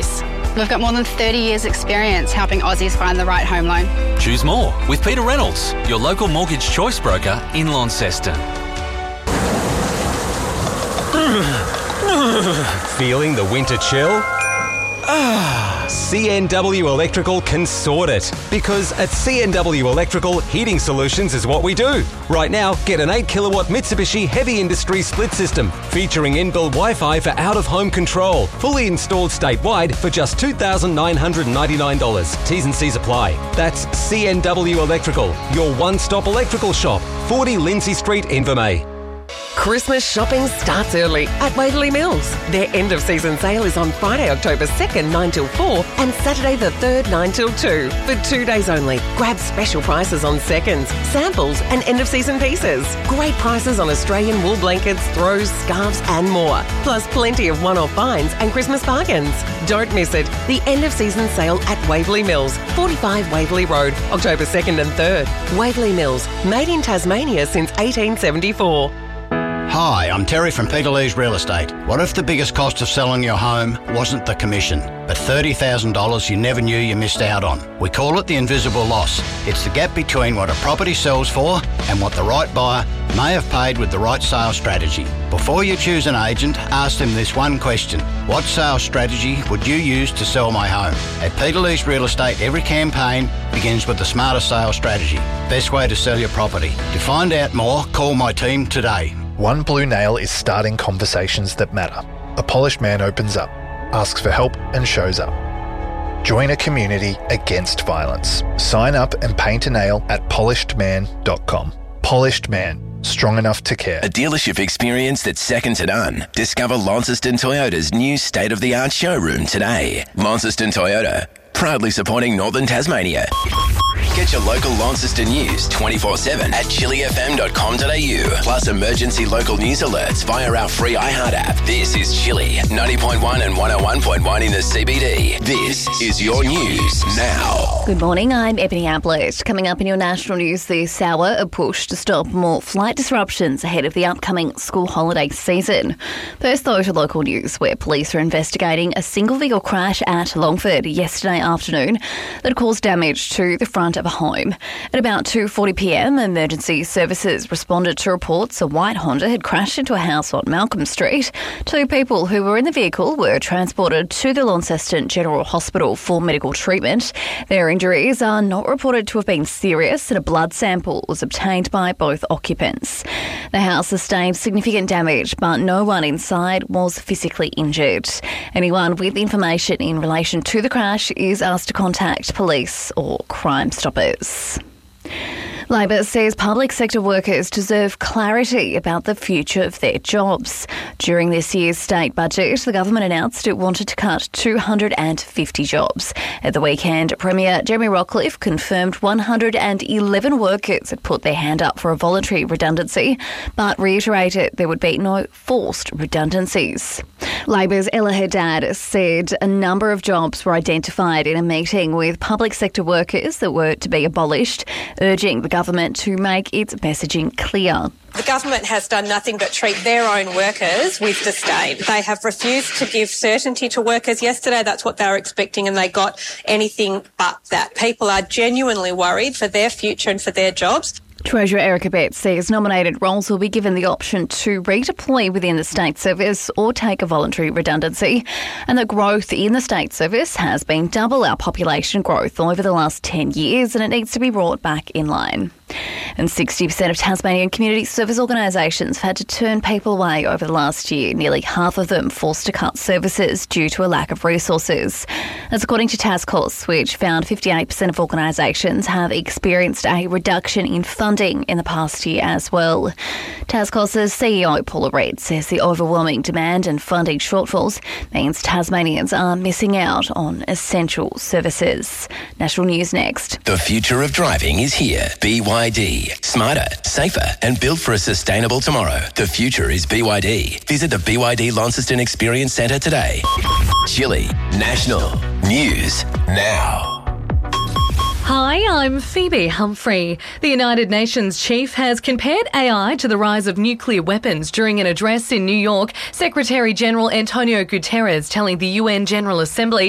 choice. We've got more than 30 years' experience helping Aussies find the right home loan. Choose more with Peter Reynolds, your local mortgage choice broker in Launceston. Feeling the winter chill? CNW Electrical can sort it, because at CNW Electrical, heating solutions is what we do. Right now, get an 8 kilowatt Mitsubishi Heavy Industry split system featuring inbuilt Wi-Fi for out-of-home control, fully installed statewide for just $2,999. T's and C's apply. That's CNW Electrical, your one-stop electrical shop, 40 Lindsay Street, Invermay. Christmas shopping starts early at Waverley Mills. Their end of season sale is on Friday, October 2nd, 9 till 4 and Saturday the 3rd, 9 till 2 for 2 days only. Grab special prices on seconds, samples and end of season pieces. Great prices on Australian wool blankets, throws, scarves and more. Plus plenty of one-off finds and Christmas bargains. Don't miss it. The end of season sale at Waverley Mills, 45 Waverley Road, October 2nd and 3rd. Waverley Mills, made in Tasmania since 1874. Hi, I'm Terry from Peter Lee's Real Estate. What if the biggest cost of selling your home wasn't the commission, but $30,000 you never knew you missed out on? We call it the invisible loss. It's the gap between what a property sells for and what the right buyer may have paid with the right sales strategy. Before you choose an agent, ask them this one question. What sales strategy would you use to sell my home? At Peter Lee's Real Estate, every campaign begins with the smarter sales strategy. Best way to sell your property. To find out more, call my team today. One Blue Nail is starting conversations that matter. A polished man opens up, asks for help and shows up. Join a community against violence. Sign up and paint a nail at polishedman.com. Polished Man. Strong enough to care. A dealership experience that's second to none. Discover Launceston Toyota's new state-of-the-art showroom today. Launceston Toyota, proudly supporting Northern Tasmania. Get your local Launceston news 24/7 at chillyfm.com.au. Plus emergency local news alerts via our free iHeart app. This is Chilly 90.1 and 101.1 in the CBD. This is your news now. Good morning, I'm Ebony Ablett. Coming up in your national news this hour, a push to stop more flight disruptions ahead of the upcoming school holiday season. First though to local news, where police are investigating a single vehicle crash at Longford yesterday afternoon that caused damage to the front of a home. At about 2:40pm, emergency services responded to reports a white Honda had crashed into a house on Malcolm Street. 2 people who were in the vehicle were transported to the Launceston General Hospital for medical treatment. Their injuries are not reported to have been serious, and a blood sample was obtained by both occupants. The house sustained significant damage, but no one inside was physically injured. Anyone with information in relation to the crash is asked to contact police or Crime Stoppers. Labor says public sector workers deserve clarity about the future of their jobs. During this year's state budget, the government announced it wanted to cut 250 jobs. At the weekend, Premier Jeremy Rockliff confirmed 111 workers had put their hand up for a voluntary redundancy, but reiterated there would be no forced redundancies. Labor's Ella Haddad said a number of jobs were identified in a meeting with public sector workers that were to be abolished, urging the government to make its messaging clear. The government has done nothing but treat their own workers with disdain. They have refused to give certainty to workers. Yesterday, that's what they were expecting, and they got anything but that. People are genuinely worried for their future and for their jobs. Treasurer Erica Betts says nominated roles will be given the option to redeploy within the state service or take a voluntary redundancy, and the growth in the state service has been double our population growth over the last 10 years, and it needs to be brought back in line. And 60% of Tasmanian community service organisations have had to turn people away over the last year. Nearly half of them forced to cut services due to a lack of resources. That's according to TASCOS, which found 58% of organisations have experienced a reduction in funding in the past year as well. TASCOS's CEO, Paula Reid, says the overwhelming demand and funding shortfalls means Tasmanians are missing out on essential services. National News next. The future of driving is here. BYD. Smarter, safer and built for a sustainable tomorrow. The future is BYD. Visit the BYD Launceston Experience Centre today. Chilly National News Now. Hi, I'm Phoebe Humphrey. The United Nations chief has compared AI to the rise of nuclear weapons during an address in New York. Secretary General Antonio Guterres telling the UN General Assembly